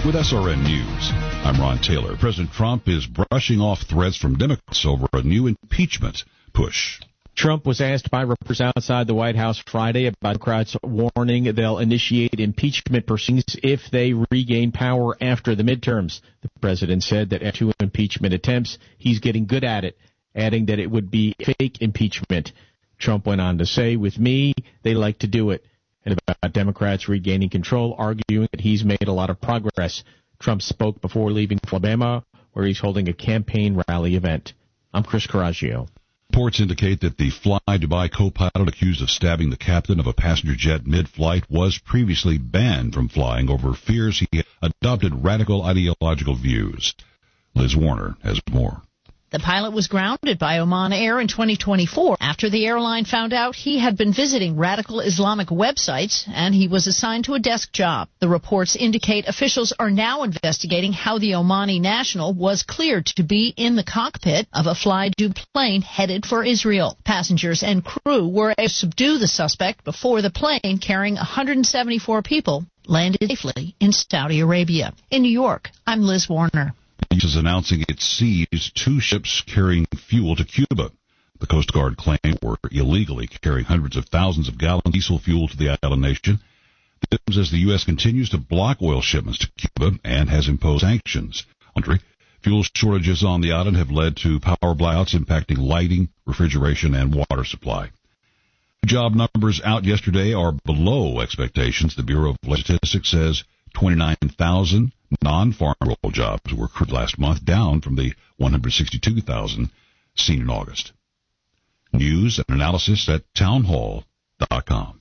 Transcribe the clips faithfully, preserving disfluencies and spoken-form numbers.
With S R N News, I'm Ron Taylor. President Trump is brushing off threats from Democrats over a new impeachment push. Trump was asked by reporters outside the White House Friday about Democrats warning they'll initiate impeachment proceedings if they regain power after the midterms. The president said that after two impeachment attempts, he's getting good at it, adding that it would be fake impeachment. Trump went on to say, with me, they like to do it. And about Democrats regaining control, arguing that he's made a lot of progress. Trump spoke before leaving for Alabama, where he's holding a campaign rally event. I'm Chris Coraggio. Reports indicate that the Fly Dubai co-pilot accused of stabbing the captain of a passenger jet mid-flight was previously banned from flying over fears he adopted radical ideological views. Liz Warner has more. The pilot was grounded by Oman Air in twenty twenty-four after the airline found out he had been visiting radical Islamic websites, and he was assigned to a desk job. The reports indicate officials are now investigating how the Omani national was cleared to be in the cockpit of a Fly-Du plane headed for Israel. Passengers and crew were able to subdue the suspect before the plane carrying one hundred seventy-four people landed safely in Saudi Arabia. In New York, I'm Liz Warner. The U S is announcing it seized two ships carrying fuel to Cuba. The Coast Guard claimed were illegally carrying hundreds of thousands of gallons of diesel fuel to the island nation. This comes as the U S continues to block oil shipments to Cuba and has imposed sanctions. Fuel shortages on the island have led to power blackouts impacting lighting, refrigeration, and water supply. Job numbers out yesterday are below expectations. The Bureau of Labor Statistics says twenty-nine thousand non-farm role jobs were created last month, down from the one hundred sixty-two thousand seen in August. News and analysis at townhall dot com.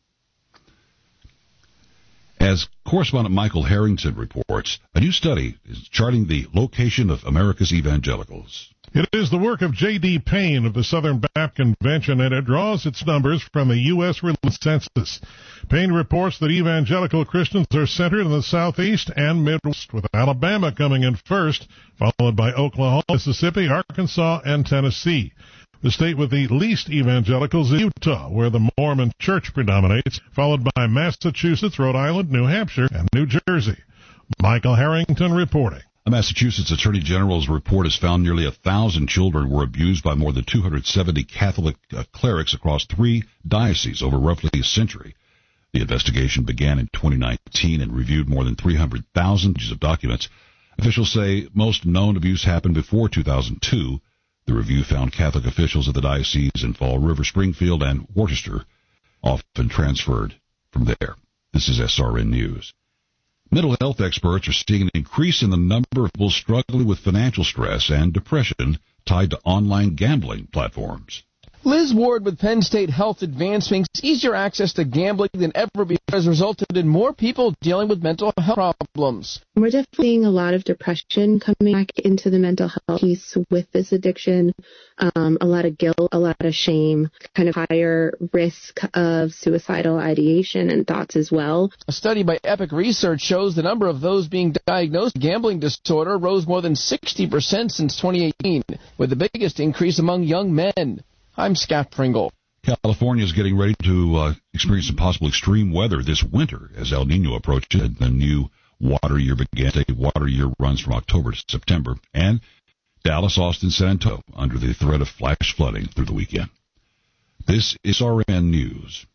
As correspondent Michael Harrington reports, a new study is charting the location of America's evangelicals. It is the work of J D. Payne of the Southern Baptist Convention, and it draws its numbers from the U S Religious Census. Payne reports that evangelical Christians are centered in the Southeast and Midwest, with Alabama coming in first, followed by Oklahoma, Mississippi, Arkansas, and Tennessee. The state with the least evangelicals is Utah, where the Mormon Church predominates, followed by Massachusetts, Rhode Island, New Hampshire, and New Jersey. Michael Harrington reporting. A Massachusetts Attorney General's report has found nearly a thousand children were abused by more than two hundred seventy Catholic uh, clerics across three dioceses over roughly a century. The investigation began in twenty nineteen and reviewed more than three hundred thousand pages of documents. Officials say most known abuse happened before two thousand two. The review found Catholic officials of the diocese in Fall River, Springfield, and Worcester often transferred from there. This is S R N News. Mental health experts are seeing an increase in the number of people struggling with financial stress and depression tied to online gambling platforms. Liz Ward with Penn State Health Advancing says easier access to gambling than ever before has resulted in more people dealing with mental health problems. We're definitely seeing a lot of depression coming back into the mental health piece with this addiction, um, a lot of guilt, a lot of shame, kind of higher risk of suicidal ideation and thoughts as well. A study by Epic Research shows the number of those being diagnosed with gambling disorder rose more than sixty percent since twenty eighteen, with the biggest increase among young men. I'm Scott Pringle. California is getting ready to uh, experience some possible extreme weather this winter as El Nino approaches. The new water year begins. The water year runs from October to September. And Dallas, Austin, San Antonio under the threat of flash flooding through the weekend. This is S R N News.